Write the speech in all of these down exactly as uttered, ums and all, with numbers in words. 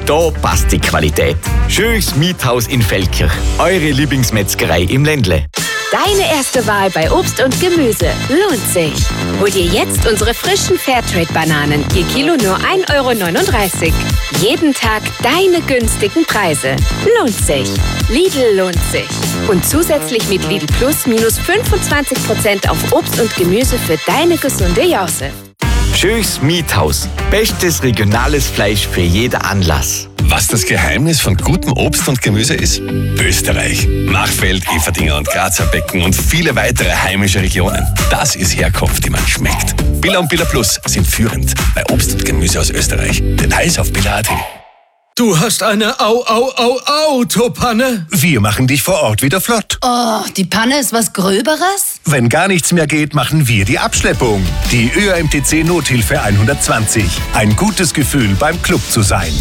Da passt die Qualität. Schönes Miethaus in Feldkirch. Eure Lieblingsmetzgerei im Ländle. Deine erste Wahl bei Obst und Gemüse lohnt sich. Hol dir jetzt unsere frischen Fairtrade-Bananen. Je Kilo nur ein Euro neununddreißig. Jeden Tag deine günstigen Preise. Lohnt sich. Lidl lohnt sich. Und zusätzlich mit Lidl Plus minus fünfundzwanzig Prozent auf Obst und Gemüse für deine gesunde Jause. Schönes Miethaus. Bestes regionales Fleisch für jeden Anlass. Was das Geheimnis von gutem Obst und Gemüse ist? Österreich. Machfeld, Everdinger und Grazer Becken und viele weitere heimische Regionen. Das ist Herkunft, die man schmeckt. Billa und Billa Plus sind führend bei Obst und Gemüse aus Österreich. Details auf billa punkt at. Du hast eine Au, Au, Au, Autopanne? Wir machen dich vor Ort wieder flott. Oh, die Panne ist was Gröberes? Wenn gar nichts mehr geht, machen wir die Abschleppung. Die Ö A M T C Nothilfe hundertzwanzig. Ein gutes Gefühl, beim Club zu sein.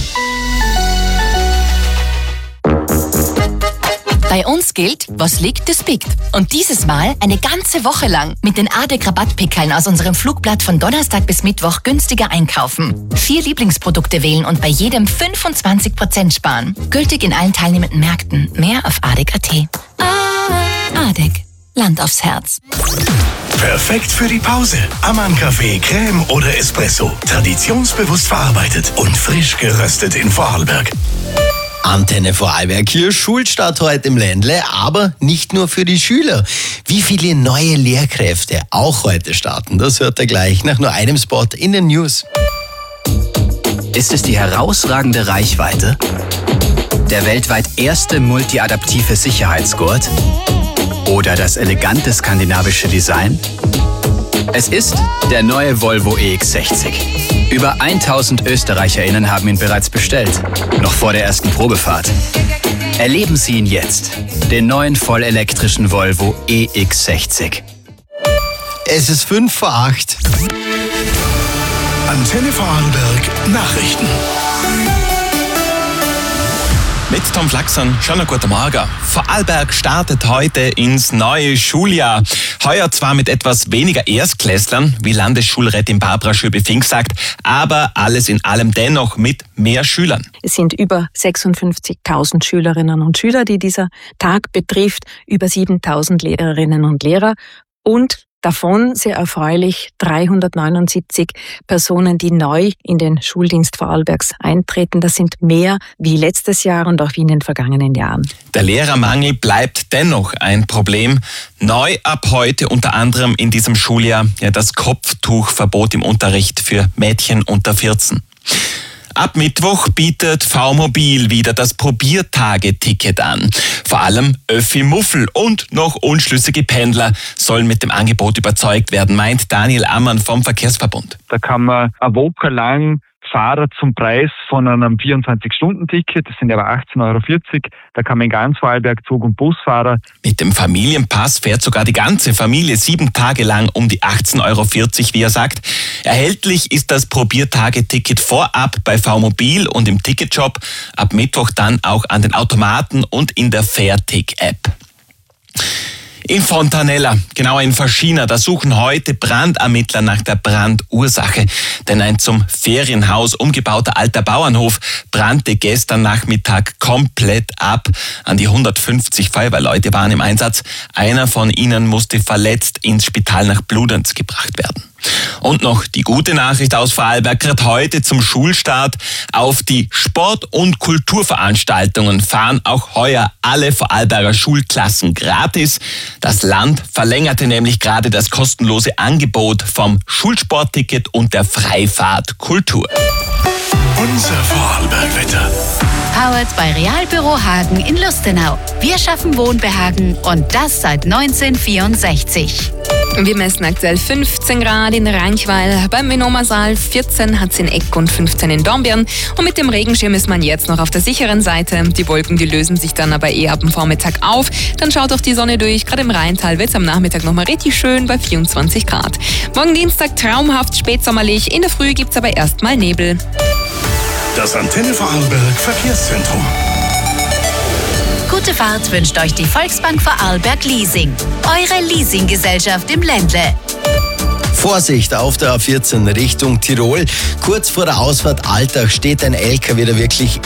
Bei uns gilt, was liegt, das biegt. Und dieses Mal eine ganze Woche lang mit den A D E C-Rabattpickeln aus unserem Flugblatt von Donnerstag bis Mittwoch günstiger einkaufen. Vier Lieblingsprodukte wählen und bei jedem fünfundzwanzig Prozent sparen. Gültig in allen teilnehmenden Märkten. Mehr auf A D E C punkt at. A D E C. Land aufs Herz. Perfekt für die Pause. Ammann-Kaffee, Creme oder Espresso. Traditionsbewusst verarbeitet und frisch geröstet in Vorarlberg. Antenne Vorarlberg hier, Schulstart heute im Ländle, aber nicht nur für die Schüler. Wie viele neue Lehrkräfte auch heute starten, das hört ihr gleich nach nur einem Spot in den News. Ist es die herausragende Reichweite? Der weltweit erste multiadaptive Sicherheitsgurt? Oder das elegante skandinavische Design? Es ist der neue Volvo E X sechzig. Über tausend ÖsterreicherInnen haben ihn bereits bestellt, noch vor der ersten Probefahrt. Erleben Sie ihn jetzt, den neuen vollelektrischen Volvo E X sechzig. Es ist fünf vor acht. Antenne Vorarlberg Nachrichten. Mit Tom Flaxern, schon ein guter Morgen. Vorarlberg startet heute ins neue Schuljahr. Heuer zwar mit etwas weniger Erstklässlern, wie Landesschulrätin Barbara Schöbe-Fink sagt, aber alles in allem dennoch mit mehr Schülern. Es sind über sechsundfünfzigtausend Schülerinnen und Schüler, die dieser Tag betrifft, über siebentausend Lehrerinnen und Lehrer und davon, sehr erfreulich, dreihundertneunundsiebzig Personen, die neu in den Schuldienst Vorarlbergs eintreten. Das sind mehr wie letztes Jahr und auch wie in den vergangenen Jahren. Der Lehrermangel bleibt dennoch ein Problem. Neu ab heute unter anderem in diesem Schuljahr ja das Kopftuchverbot im Unterricht für Mädchen unter vierzehn. Ab Mittwoch bietet V-Mobil wieder das Probiertage-Ticket an. Vor allem Öffi-Muffel und noch unschlüssige Pendler sollen mit dem Angebot überzeugt werden, meint Daniel Ammann vom Verkehrsverbund. Da kann man eine Woche lang Fahrer zum Preis von einem vierundzwanzig-Stunden-Ticket, das sind aber achtzehn Euro vierzig, da kann man in ganz Vorarlberg Zug- und Busfahrer. Mit dem Familienpass fährt sogar die ganze Familie sieben Tage lang um die achtzehn Euro vierzig, wie er sagt. Erhältlich ist das Probiertage-Ticket vorab bei V-Mobil und im Ticketshop, ab Mittwoch dann auch an den Automaten und in der Fairtick-App. In Fontanella, genauer in Faschina, da suchen heute Brandermittler nach der Brandursache. Denn ein zum Ferienhaus umgebauter alter Bauernhof brannte gestern Nachmittag komplett ab. An die hundertfünfzig Feuerwehrleute waren im Einsatz. Einer von ihnen musste verletzt ins Spital nach Bludenz gebracht werden. Und noch die gute Nachricht aus Vorarlberg, gerade heute zum Schulstart. Auf die Sport- und Kulturveranstaltungen fahren auch heuer alle Vorarlberger Schulklassen gratis. Das Land verlängerte nämlich gerade das kostenlose Angebot vom Schulsportticket und der Freifahrt Kultur. Unser Vorarlbergwetter. Powered bei Realbüro Hagen in Lustenau. Wir schaffen Wohnbehagen und das seit neunzehnhundertvierundsechzig. Wir messen aktuell fünfzehn Grad in Reinchweil, beim Menomasaal vierzehn hat es in Eck und fünfzehn in Dornbirn. Und mit dem Regenschirm ist man jetzt noch auf der sicheren Seite. Die Wolken, die lösen sich dann aber eher ab dem Vormittag auf. Dann schaut auch die Sonne durch. Gerade im Rheintal wird es am Nachmittag nochmal richtig schön bei vierundzwanzig Grad. Morgen Dienstag traumhaft spätsommerlich. In der Früh gibt es aber erstmal Nebel. Das Antenne Vorarlberg Verkehrszentrum. Gute Fahrt wünscht euch die Volksbank Vorarlberg Leasing. Eure Leasinggesellschaft im Ländle. Vorsicht auf der A vierzehn Richtung Tirol. Kurz vor der Ausfahrt Altach steht ein L K W, der wirklich